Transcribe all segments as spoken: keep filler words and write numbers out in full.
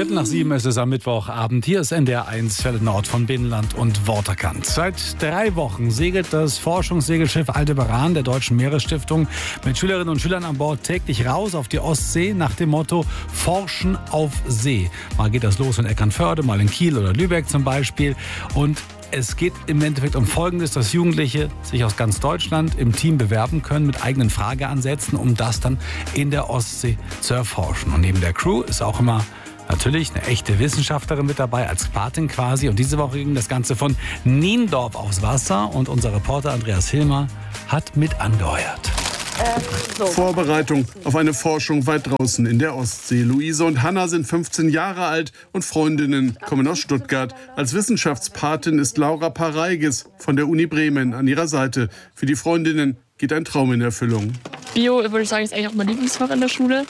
Viertel nach sieben ist es am Mittwochabend. Hier ist N D R eins Welle Nord von Binnenland und Waterkant. Seit drei Wochen segelt das Forschungssegelschiff Aldebaran der Deutschen Meeresstiftung mit Schülerinnen und Schülern an Bord täglich raus auf die Ostsee nach dem Motto Forschen auf See. Mal geht das los in Eckernförde, mal in Kiel oder Lübeck zum Beispiel. Und es geht im Endeffekt um Folgendes, dass Jugendliche sich aus ganz Deutschland im Team bewerben können mit eigenen Frageansätzen, um das dann in der Ostsee zu erforschen. Und neben der Crew ist auch immer natürlich eine echte Wissenschaftlerin mit dabei, als Patin quasi. Und diese Woche ging das Ganze von Niendorf aufs Wasser. Und unser Reporter Andreas Hilmer hat mit angeheuert. So. Vorbereitung auf eine Forschung weit draußen in der Ostsee. Luise und Hanna sind fünfzehn Jahre alt und Freundinnen kommen aus Stuttgart. Als Wissenschaftspatin ist Laura Pareiges von der Uni Bremen an ihrer Seite. Für die Freundinnen geht ein Traum in Erfüllung. Bio, würde ich sagen, ist eigentlich auch mein Lieblingsfach in der Schule.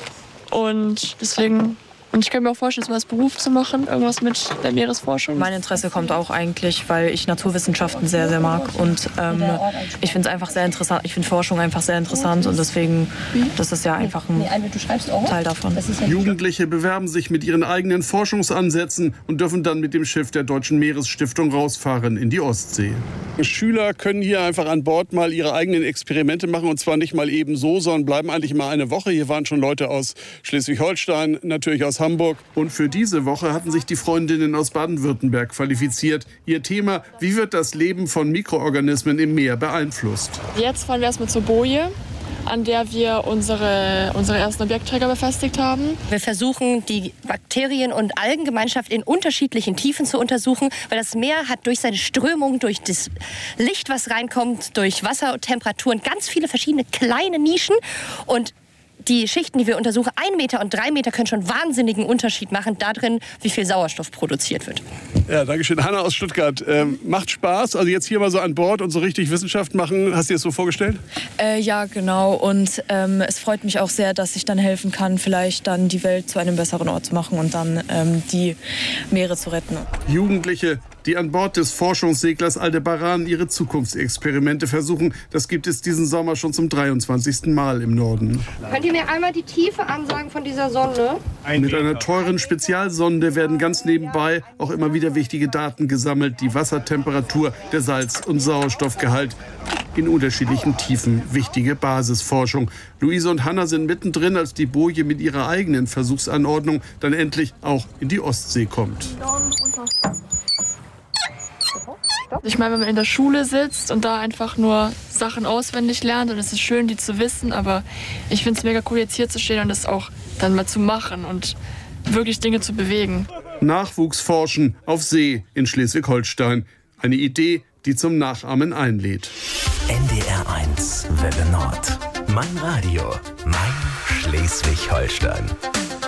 Und deswegen... Und ich kann mir auch vorstellen, das als Beruf zu machen, irgendwas mit der Meeresforschung. Mein Interesse kommt auch eigentlich, weil ich Naturwissenschaften sehr, sehr mag. Und ähm, ich finde es einfach sehr interessant. Ich finde Forschung einfach sehr interessant. Und deswegen, das ist ja einfach ein Teil davon. Jugendliche bewerben sich mit ihren eigenen Forschungsansätzen und dürfen dann mit dem Schiff der Deutschen Meeresstiftung rausfahren in die Ostsee. Schüler können hier einfach an Bord mal ihre eigenen Experimente machen. Und zwar nicht mal eben so, sondern bleiben eigentlich mal eine Woche. Hier waren schon Leute aus Schleswig-Holstein, natürlich aus Hamburg. Und für diese Woche hatten sich die Freundinnen aus Baden-Württemberg qualifiziert. Ihr Thema: Wie wird das Leben von Mikroorganismen im Meer beeinflusst? Jetzt fahren wir erstmal zur Boje, an der wir unsere, unsere ersten Objektträger befestigt haben. Wir versuchen, die Bakterien- und Algengemeinschaft in unterschiedlichen Tiefen zu untersuchen, weil das Meer hat durch seine Strömung, durch das Licht, was reinkommt, durch Wassertemperaturen ganz viele verschiedene kleine Nischen. Und die Schichten, die wir untersuchen, ein Meter und drei Meter, können schon wahnsinnigen Unterschied machen darin, wie viel Sauerstoff produziert wird. Ja, danke schön. Hanna aus Stuttgart. Ähm, macht Spaß, also jetzt hier mal so an Bord und so richtig Wissenschaft machen. Hast du dir das so vorgestellt? Äh, ja, genau. Und ähm, es freut mich auch sehr, dass ich dann helfen kann, vielleicht dann die Welt zu einem besseren Ort zu machen und dann ähm, die Meere zu retten. Jugendliche, die an Bord des Forschungsseglers Aldebaran ihre Zukunftsexperimente versuchen. Das gibt es diesen Sommer schon zum dreiundzwanzigsten Mal im Norden. Könnt ihr mir einmal die Tiefe ansagen von dieser Sonde? Mit einer teuren Spezialsonde werden ganz nebenbei auch immer wieder wichtige Daten gesammelt. Die Wassertemperatur, der Salz- und Sauerstoffgehalt in unterschiedlichen Tiefen. Wichtige Basisforschung. Luise und Hanna sind mittendrin, als die Boje mit ihrer eigenen Versuchsanordnung dann endlich auch in die Ostsee kommt. Ich meine, wenn man in der Schule sitzt und da einfach nur Sachen auswendig lernt, und es ist schön, die zu wissen, aber ich finde es mega cool, jetzt hier zu stehen und das auch dann mal zu machen und wirklich Dinge zu bewegen. Nachwuchsforschen auf See in Schleswig-Holstein. Eine Idee, die zum Nachahmen einlädt. N D R eins Welle Nord. Mein Radio, mein Schleswig-Holstein.